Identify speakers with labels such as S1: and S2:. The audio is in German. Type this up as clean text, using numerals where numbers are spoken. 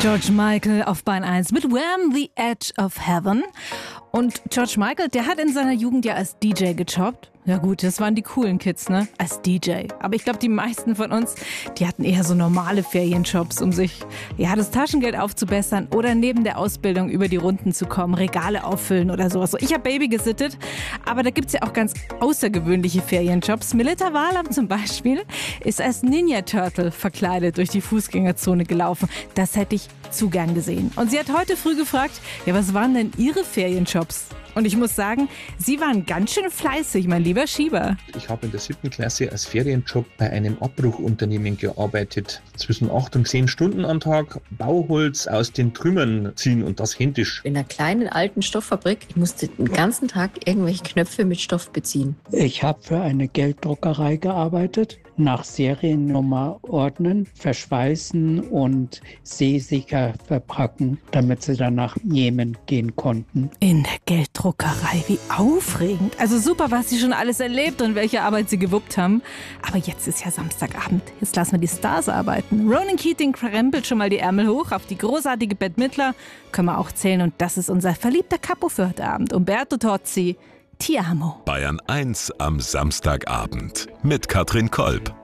S1: George Michael auf Bahn 1 mit Wham! The Edge of Heaven. Und George Michael, der hat in seiner Jugend ja als DJ gejobbt. Ja gut, das waren die coolen Kids, ne? Als DJ. Aber ich glaube, die meisten von uns, die hatten eher so normale Ferienjobs, um sich das Taschengeld aufzubessern oder neben der Ausbildung über die Runden zu kommen, Regale auffüllen oder sowas. So, ich habe Baby gesittet, aber da gibt's ja auch ganz außergewöhnliche Ferienjobs. Melita Walam zum Beispiel ist als Ninja Turtle verkleidet durch die Fußgängerzone gelaufen. Das hätte ich zu gern gesehen. Und sie hat heute früh gefragt, was waren denn ihre Ferienjobs? Und ich muss sagen, sie waren ganz schön fleißig, mein lieber Schieber.
S2: Ich habe in der 7. Klasse als Ferienjob bei einem Abbruchunternehmen gearbeitet. Zwischen 8 und 10 Stunden am Tag Bauholz aus den Trümmern ziehen und das händisch.
S3: In einer kleinen alten Stofffabrik. Ich musste den ganzen Tag irgendwelche Knöpfe mit Stoff beziehen.
S4: Ich habe für eine Gelddruckerei gearbeitet. Nach Seriennummer ordnen, verschweißen und seesicher verpacken, damit sie dann nach Jemen gehen konnten.
S1: In der Gelddruckerei, wie aufregend. Also super, was sie schon alles erlebt und welche Arbeit sie gewuppt haben. Aber jetzt ist ja Samstagabend. Jetzt lassen wir die Stars arbeiten. Ronan Keating krempelt schon mal die Ärmel hoch auf die großartige Bette Midler. Können wir auch zählen. Und das ist unser verliebter Capo für heute Abend. Umberto Tozzi. Ti amo.
S5: Bayern 1 am Samstagabend mit Katrin Kolb.